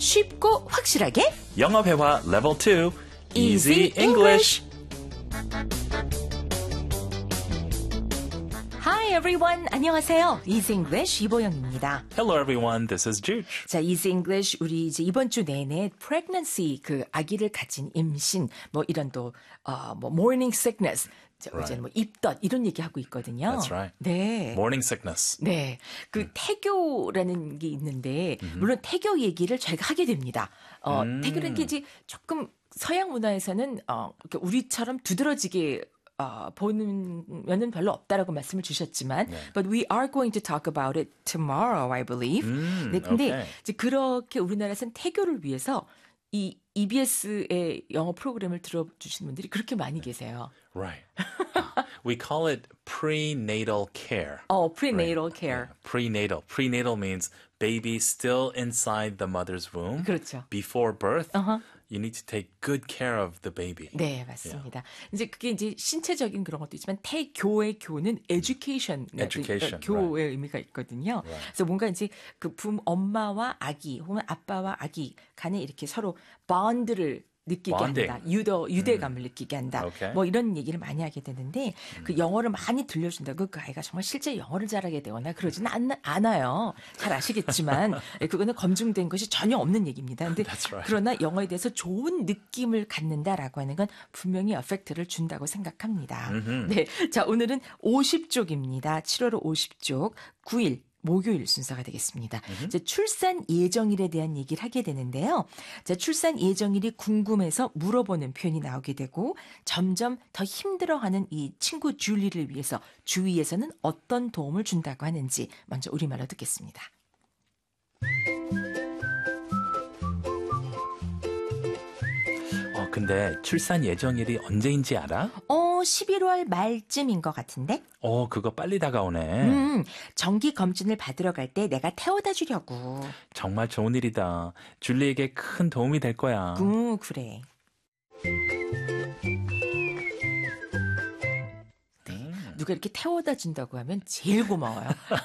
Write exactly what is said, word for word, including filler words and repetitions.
쉽고 확실하게 영어 회화 레벨 투 Easy English. Hi everyone. 안녕하세요. Easy English 이보영입니다. Hello everyone, this is Juge. 자, Easy English 우리 이제 이번 주 내내 pregnancy 그 아기를 가진 임신 뭐 이런 또 어, 뭐 morning sickness 자, Right. 이제 뭐 입덧 이런 얘기 하고 있거든요. That's right. 네. Morning sickness. 네. 그 태교라는 게 있는데 물론 태교 얘기를 저희가 하게 됩니다. 어, 음. 태교라는 게 이제 조금 서양 문화에서는 어, 우리처럼 두드러지게 어, 보는 면은 별로 없다라고 말씀을 주셨지만, 네. but we are going to talk about it tomorrow, I believe. 음, 네, 근데 okay. 이제 그렇게 우리나라에서는 태교를 위해서 이 이비에스의 영어 프로그램을 들어주신 분들이 그렇게 많이 계세요. Right. We call it prenatal care. 어, prenatal Right. care. Yeah. Prenatal. Prenatal means baby still inside the mother's womb. 그렇죠. Before birth, Uh-huh. you need to take good care of the baby. 네, 맞습니다. 이제 그게 이제 신체적인 그런 것도 있지만 태교의 교는 education, Education, 교의 의미가 있거든요. Right. 그래서 뭔가 이제 그 부 엄마와 아기 혹은 아빠와 아기 간에 이렇게 서로 bond를 느끼게 Bonding. 한다. 유더, 유대감을 느끼게 한다. Okay. 뭐 이런 얘기를 많이 하게 되는데 그 영어를 많이 들려준다고 그 아이가 정말 실제 영어를 잘하게 되거나 그러지는 않, 않아요. 잘 아시겠지만 그거는 검증된 것이 전혀 없는 얘기입니다. 근데 That's right. 그러나 영어에 대해서 좋은 느낌을 갖는다라고 하는 건 분명히 에펙트를 준다고 생각합니다. 네, 자 오늘은 오십 쪽입니다. 칠월 오십 쪽 구 일. 목요일 순서가 되겠습니다. 이제 출산 예정일에 대한 얘기를 하게 되는데요. 자, 출산 예정일이 궁금해서 물어보는 표현이 나오게 되고 점점 더 힘들어하는 이 친구 줄리를 위해서 주위에서는 어떤 도움을 준다고 하는지 먼저 우리말로 듣겠습니다. 어, 근데 출산 예정일이 언제인지 알아? 어, 십일월 말쯤인 것 같은데? 어, 그거 빨리 다가오네. 음, 정기 검진을 받으러 갈 때 내가 태워다 주려고. 정말 좋은 일이다. 줄리에게 큰 도움이 될 거야. 음, 그래. 누가 이렇게 태워다 준다고 하면 제일 고마워요.